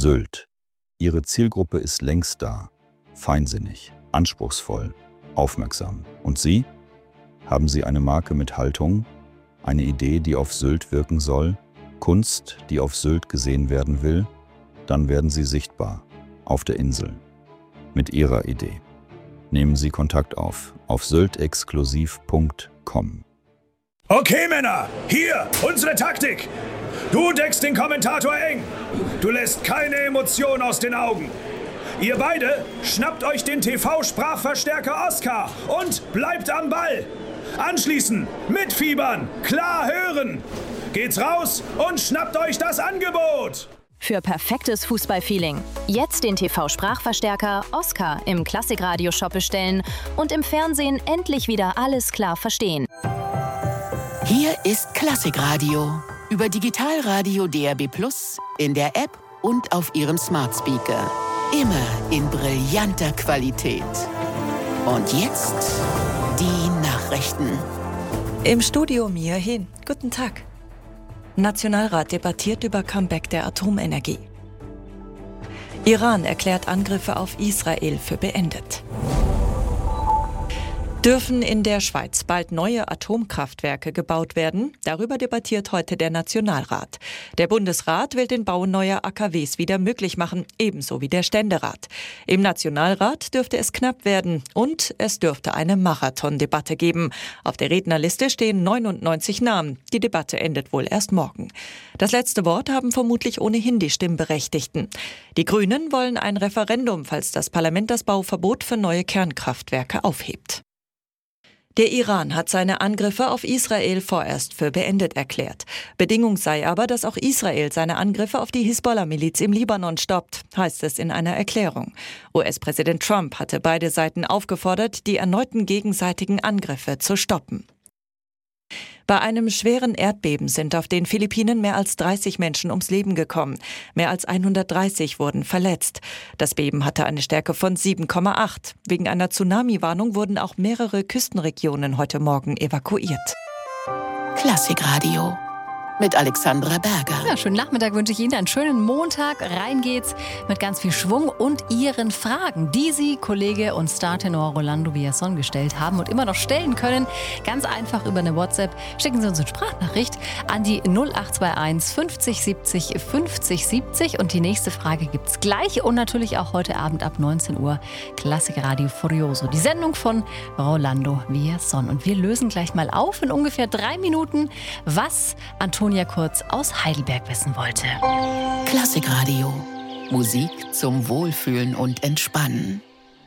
Sylt. Ihre Zielgruppe ist längst da. Feinsinnig, anspruchsvoll, aufmerksam. Und Sie? Haben Sie eine Marke mit Haltung? Eine Idee, die auf Sylt wirken soll? Kunst, die auf Sylt gesehen werden will? Dann werden Sie sichtbar. Auf der Insel. Mit Ihrer Idee. Nehmen Sie Kontakt auf syltexklusiv.com. Okay, Männer, hier unsere Taktik. Du deckst den Kommentator eng. Du lässt keine Emotion aus den Augen. Ihr beide schnappt euch den TV-Sprachverstärker Oscar und bleibt am Ball. Anschließend mitfiebern, klar hören. Geht's raus und schnappt euch das Angebot. Für perfektes Fußballfeeling. Jetzt den TV-Sprachverstärker Oscar im Klassikradio-Shop bestellen und im Fernsehen endlich wieder alles klar verstehen. Hier ist Klassikradio. Über Digitalradio DAB+, in der App und auf Ihrem Smart Speaker. Immer in brillanter Qualität. Und jetzt die Nachrichten. Im Studio Mia Hin. Guten Tag. Nationalrat debattiert über Comeback der Atomenergie. Iran erklärt Angriffe auf Israel für beendet. Dürfen in der Schweiz bald neue Atomkraftwerke gebaut werden? Darüber debattiert heute der Nationalrat. Der Bundesrat will den Bau neuer AKWs wieder möglich machen, ebenso wie der Ständerat. Im Nationalrat dürfte es knapp werden und es dürfte eine Marathondebatte geben. Auf der Rednerliste stehen 99 Namen. Die Debatte endet wohl erst morgen. Das letzte Wort haben vermutlich ohnehin die Stimmberechtigten. Die Grünen wollen ein Referendum, falls das Parlament das Bauverbot für neue Kernkraftwerke aufhebt. Der Iran hat seine Angriffe auf Israel vorerst für beendet erklärt. Bedingung sei aber, dass auch Israel seine Angriffe auf die Hisbollah-Miliz im Libanon stoppt, heißt es in einer Erklärung. US-Präsident Trump hatte beide Seiten aufgefordert, die erneuten gegenseitigen Angriffe zu stoppen. Bei einem schweren Erdbeben sind auf den Philippinen mehr als 30 Menschen ums Leben gekommen. Mehr als 130 wurden verletzt. Das Beben hatte eine Stärke von 7,8. Wegen einer Tsunami-Warnung wurden auch mehrere Küstenregionen heute Morgen evakuiert. Klassikradio mit Alexandra Berger. Ja, schönen Nachmittag wünsche ich Ihnen, einen schönen Montag. Rein geht's mit ganz viel Schwung und Ihren Fragen, die Sie Kollege und Startenor Rolando Villazón gestellt haben und immer noch stellen können. Ganz einfach über eine WhatsApp. Schicken Sie uns eine Sprachnachricht an die 0821 50 70 50 70 und die nächste Frage gibt's gleich und natürlich auch heute Abend ab 19 Uhr Klassikradio Furioso, die Sendung von Rolando Villazón. Und wir lösen gleich mal auf in ungefähr 3 Minuten, was Antonia Kurz aus Heidelberg wissen wollte. Klassikradio. Musik zum Wohlfühlen und Entspannen.